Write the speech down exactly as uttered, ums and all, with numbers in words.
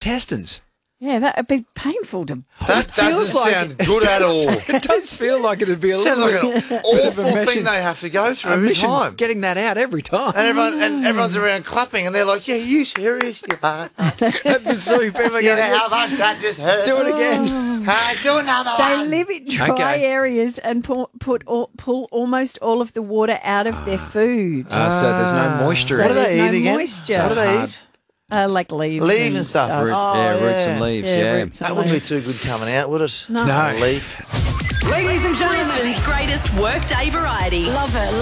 intestines. Yeah, that would be painful to. That doesn't like sound good at all. It does feel like it'd be a Sounds little like bit an bit of a awful mission- thing they have to go through a every mission time. getting that out every time. And everyone and everyone's around clapping, and they're like, "Yeah, you serious, you bastard? At the soup, everyone You goes, know how much that just hurts? do it again. Hey, do another They one." live in dry Okay. areas and pull, put all, pull almost all of the water out of their food. Uh, so there's no moisture. So What do there's they no eat again? moisture. What do they Hard. eat? Uh, like leaves, Leaves and stuff. Root, Oh, yeah, roots yeah. and leaves, Yeah, yeah. roots and That wouldn't be leaves. too good coming out, would it? No. No. A leaf. Ladies and gentlemen, Brisbane's greatest workday variety. Love it.